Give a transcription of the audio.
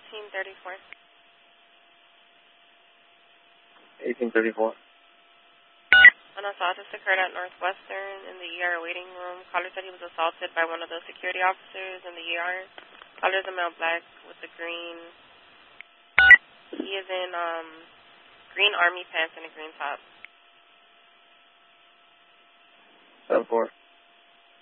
1834. 1834. An assault has occurred at Northwestern in the ER waiting room. Caller said he was assaulted by one of the security officers in the ER. Caller is a male black with the green. He is in green army pants and a green top. 7-4.